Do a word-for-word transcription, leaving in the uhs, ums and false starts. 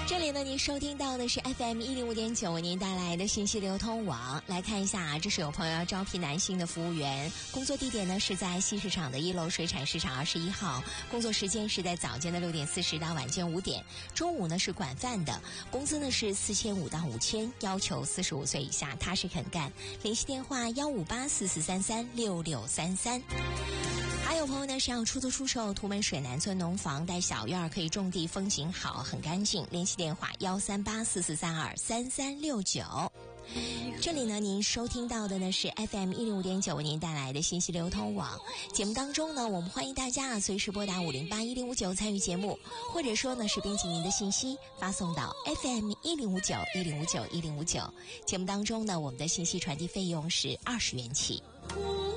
这里呢，您收听到的是 F M 一零五点九为您带来的信息流通网。来看一下啊，这是有朋友要招聘男性的服务员，工作地点呢是在西市场的一楼水产市场二十一号，工作时间是在早间的六点四十到晚间五点，中午呢是管饭的，工资呢是四千五到五千，要求四十五岁以下，踏实肯干。联系电话幺五八四四三三六六三三。还有朋友呢是要出租出售图门水南村农房带小院，可以种地，风景好，很干净。联系电话幺三八四四三二三三六九。这里呢，您收听到的呢是 F M 一零五点九为您带来的信息流通网。节目当中呢，我们欢迎大家随时拨打五零八一零五九参与节目，或者说呢是编辑您的信息发送到 F M 一零五九一零五九一零五九。节目当中呢，我们的信息传递费用是二十元起。